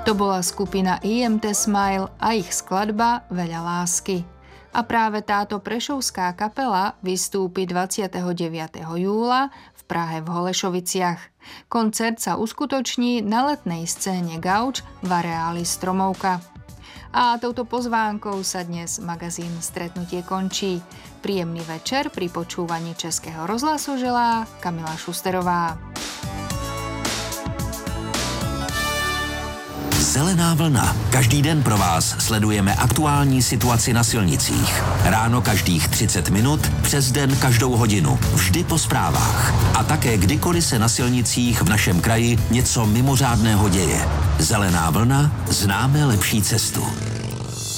To bola skupina IMT Smile a ich skladba Veľa lásky. A práve táto prešovská kapela vystúpi 29. júla v Prahe v Holešoviciach. Koncert sa uskutoční na letnej scéne Gauč v areáli Stromovka. A touto pozvánkou sa dnes magazín Stretnutie končí. Príjemný večer pri počúvaní Českého rozhlasu želá Kamila Šusterová. Zelená vlna. Každý den pro vás sledujeme aktuální situaci na silnicích. Ráno každých 30 minut, přes den každou hodinu. Vždy po zprávách. A také kdykoliv se na silnicích v našem kraji něco mimořádného děje. Zelená vlna, známe lepší cestu.